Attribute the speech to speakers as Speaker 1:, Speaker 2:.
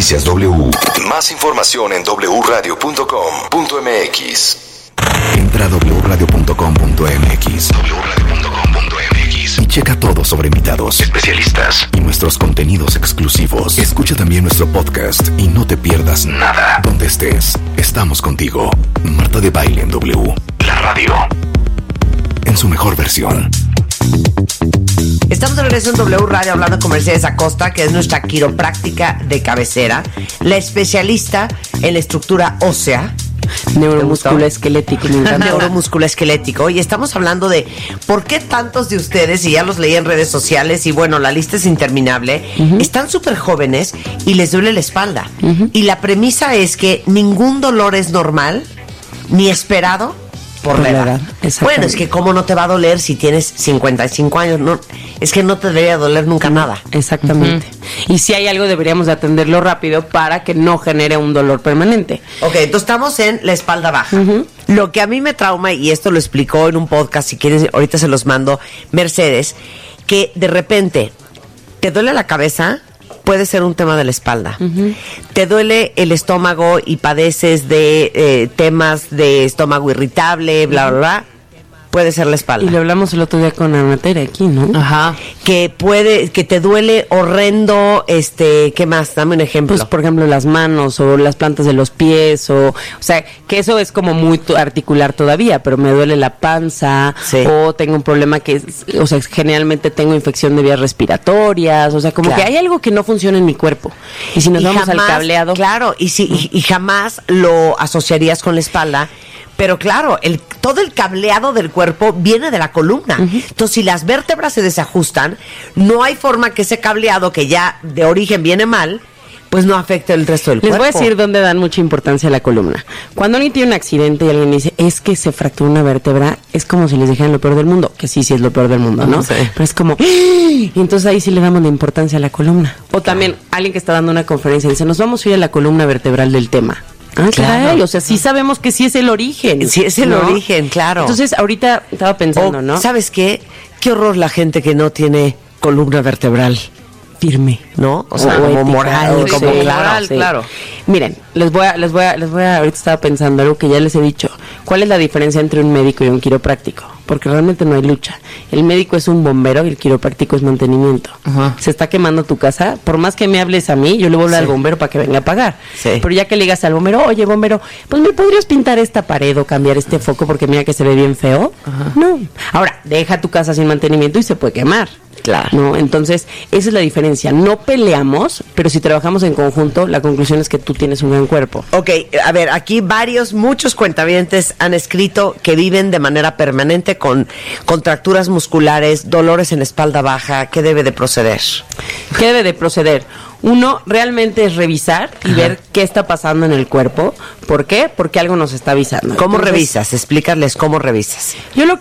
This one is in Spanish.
Speaker 1: Noticias W. Más información en wradio.com.mx. Entra a wradio.com.mx. Y checa todo sobre invitados, especialistas y nuestros contenidos exclusivos. Escucha también nuestro podcast y no te pierdas nada. Donde estés, estamos contigo. Marta de Baile en W. La radio. En su mejor versión.
Speaker 2: Estamos de regreso en W Radio hablando con Mercedes Acosta, que es nuestra quiropráctica de cabecera, la especialista en la estructura ósea,
Speaker 3: neuromusculoesquelético,
Speaker 2: neuromusculoesquelético. Y estamos hablando de por qué tantos de ustedes, y ya los leí en redes sociales, y bueno, la lista es interminable, están súper jóvenes y les duele la espalda. Y la premisa es que ningún dolor es normal ni esperado por la edad. Bueno, es que cómo no te va a doler si tienes 55 años, no, es que no te debería doler nunca nada.
Speaker 3: Exactamente. Y si hay algo deberíamos de atenderlo rápido para que no genere un dolor permanente.
Speaker 2: Ok, entonces estamos en la espalda baja. Lo que a mí me trauma, y esto lo explicó en un podcast, si quieres ahorita se los mando, Mercedes, que de repente te duele la cabeza, puede ser un tema de la espalda. Te duele el estómago y padeces de temas de estómago irritable, bla, bla, bla. Puede ser la espalda.
Speaker 3: Y lo hablamos el otro día con Ana Tere aquí, ¿no?
Speaker 2: Ajá. Que te duele horrendo, ¿qué más? Dame un ejemplo.
Speaker 3: Pues, por ejemplo, las manos o las plantas de los pies o sea, que eso es como muy articular todavía, pero me duele la panza, o tengo un problema o sea, generalmente tengo infección de vías respiratorias, o sea, como que hay algo que no funciona en mi cuerpo. Y si nos vamos al cableado.
Speaker 2: Claro, y jamás lo asociarías con la espalda. Pero claro, todo el cableado del cuerpo viene de la columna. Entonces, si las vértebras se desajustan, no hay forma que ese cableado, que ya de origen viene mal, pues no afecte el resto del cuerpo.
Speaker 3: Les voy a decir dónde dan mucha importancia a la columna. Cuando alguien tiene un accidente y alguien dice, es que se fracturó una vértebra, es como si les dijeran lo peor del mundo, que sí es lo peor del mundo, ¿no? Sí. Pero es como, y entonces ahí sí le damos la importancia a la columna. O también alguien que está dando una conferencia dice, nos vamos a ir a la columna vertebral del tema. Claro. O sea, sí sabemos que sí es el origen.
Speaker 2: Sí es el origen, claro.
Speaker 3: Entonces, ahorita estaba pensando, ¿no?
Speaker 2: ¿Sabes qué? Qué horror la gente que no tiene columna vertebral
Speaker 3: firme,
Speaker 2: ¿no? O sea, como ética, moral, como claro.
Speaker 3: Miren, les voy a, ahorita estaba pensando algo que ya les he dicho. ¿Cuál es la diferencia entre un médico y un quiropráctico? Porque realmente no hay lucha. El médico es un bombero y el quiropráctico es mantenimiento. Se está quemando tu casa, por más que me hables a mí, yo le voy a hablar al bombero para que venga a pagar. Pero ya que le digas al bombero, oye, bombero, pues ¿me podrías pintar esta pared o cambiar este foco porque mira que se ve bien feo? No. Ahora, deja tu casa sin mantenimiento y se puede quemar.
Speaker 2: Claro.
Speaker 3: ¿No? Entonces, esa es la diferencia. No peleamos, pero si trabajamos en conjunto, la conclusión es que tú tienes un gran cuerpo.
Speaker 2: Ok, a ver, aquí muchos cuentavientes han escrito que viven de manera permanente con contracturas musculares, dolores en la espalda baja. ¿Qué debe de proceder?
Speaker 3: ¿Qué debe de proceder? Uno, realmente es revisar y ver qué está pasando en el cuerpo. ¿Por qué? Porque algo nos está avisando.
Speaker 2: ¿Cómo revisas? Explícales cómo revisas.
Speaker 3: Yo